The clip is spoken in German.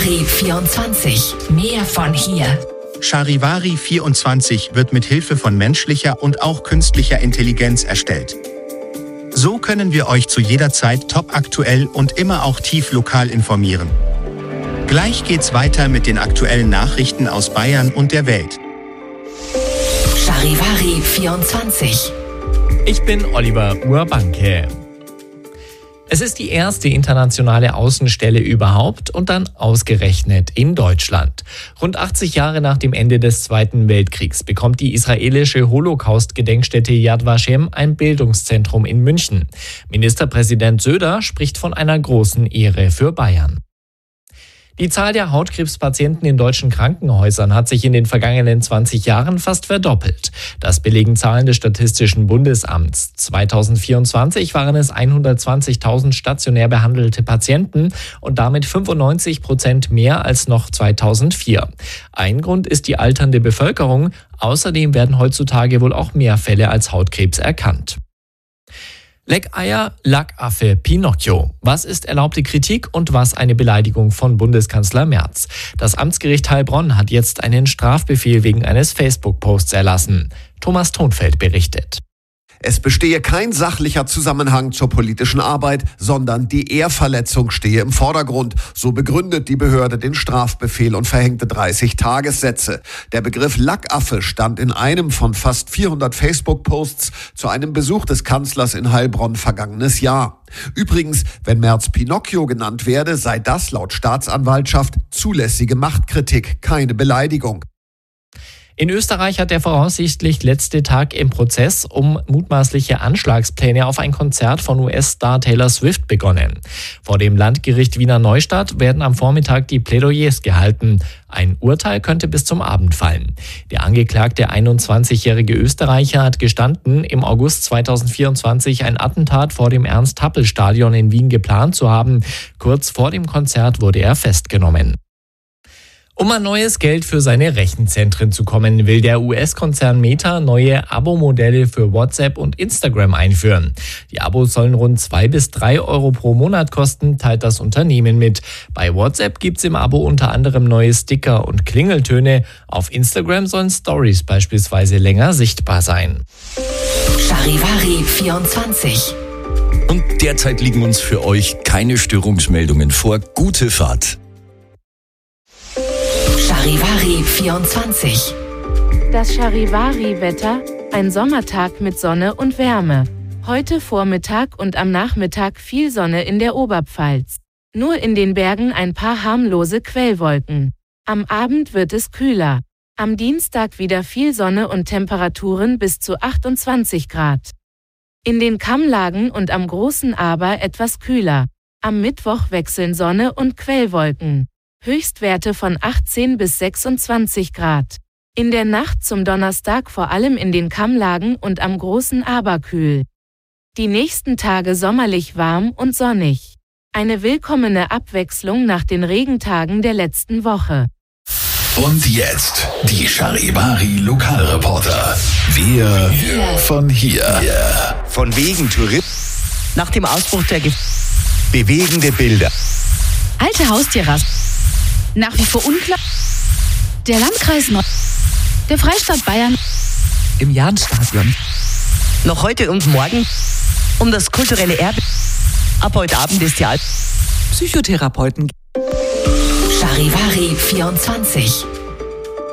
Charivari 24. Mehr von hier. Charivari 24 wird mit Hilfe von menschlicher und auch künstlicher Intelligenz erstellt. So können wir euch zu jeder Zeit topaktuell und immer auch tief lokal informieren. Gleich geht's weiter mit den aktuellen Nachrichten aus Bayern und der Welt. Charivari 24. Ich bin Oliver Urbanke. Es ist die erste internationale Außenstelle überhaupt und dann ausgerechnet in Deutschland. Rund 80 Jahre nach dem Ende des Zweiten Weltkriegs bekommt die israelische Holocaust-Gedenkstätte Yad Vashem ein Bildungszentrum in München. Ministerpräsident Söder spricht von einer großen Ehre für Bayern. Die Zahl der Hautkrebspatienten in deutschen Krankenhäusern hat sich in den vergangenen 20 Jahren fast verdoppelt. Das belegen Zahlen des Statistischen Bundesamts. 2024 waren es 120.000 stationär behandelte Patienten und damit 95% mehr als noch 2004. Ein Grund ist die alternde Bevölkerung. Außerdem werden heutzutage wohl auch mehr Fälle als Hautkrebs erkannt. Leckeier, Lackaffe, Pinocchio. Was ist erlaubte Kritik und was eine Beleidigung von Bundeskanzler Merz? Das Amtsgericht Heilbronn hat jetzt einen Strafbefehl wegen eines Facebook-Posts erlassen. Thomas Thonfeld berichtet. Es bestehe kein sachlicher Zusammenhang zur politischen Arbeit, sondern die Ehrverletzung stehe im Vordergrund. So begründet die Behörde den Strafbefehl und verhängte 30 Tagessätze. Der Begriff Lackaffe stand in einem von fast 400 Facebook-Posts zu einem Besuch des Kanzlers in Heilbronn vergangenes Jahr. Übrigens, wenn Merz Pinocchio genannt werde, sei das laut Staatsanwaltschaft zulässige Machtkritik, keine Beleidigung. In Österreich hat der voraussichtlich letzte Tag im Prozess um mutmaßliche Anschlagspläne auf ein Konzert von US-Star Taylor Swift begonnen. Vor dem Landgericht Wiener Neustadt werden am Vormittag die Plädoyers gehalten. Ein Urteil könnte bis zum Abend fallen. Der angeklagte 21-jährige Österreicher hat gestanden, im August 2024 ein Attentat vor dem Ernst-Happel-Stadion in Wien geplant zu haben. Kurz vor dem Konzert wurde er festgenommen. Um an neues Geld für seine Rechenzentren zu kommen, will der US-Konzern Meta neue Abo-Modelle für WhatsApp und Instagram einführen. Die Abos sollen rund 2 bis 3 Euro pro Monat kosten, teilt das Unternehmen mit. Bei WhatsApp gibt's im Abo unter anderem neue Sticker und Klingeltöne. Auf Instagram sollen Stories beispielsweise länger sichtbar sein. Charivari 24. Und derzeit liegen uns für euch keine Störungsmeldungen vor. Gute Fahrt. Charivari 24. Das Charivari-Wetter, ein Sommertag mit Sonne und Wärme. Heute Vormittag und am Nachmittag viel Sonne in der Oberpfalz. Nur in den Bergen ein paar harmlose Quellwolken. Am Abend wird es kühler. Am Dienstag wieder viel Sonne und Temperaturen bis zu 28 Grad. In den Kammlagen und am Großen Aber etwas kühler. Am Mittwoch wechseln Sonne und Quellwolken. Höchstwerte von 18 bis 26 Grad. In der Nacht zum Donnerstag vor allem in den Kammlagen und am Großen Aber kühl. Die nächsten Tage sommerlich warm und sonnig. Eine willkommene Abwechslung nach den Regentagen der letzten Woche. Und jetzt die Charivari Lokalreporter. Wir von hier. Von wegen Tourismus. Nach dem Ausbruch der bewegende Bilder. Alte Haustierrasse. Nach wie vor unklar. Der Landkreis Nord. Der Freistaat Bayern. Im Jahnstadion. Noch heute und morgen um das kulturelle Erbe. Ab heute Abend ist ja Psychotherapeuten. Charivari 24.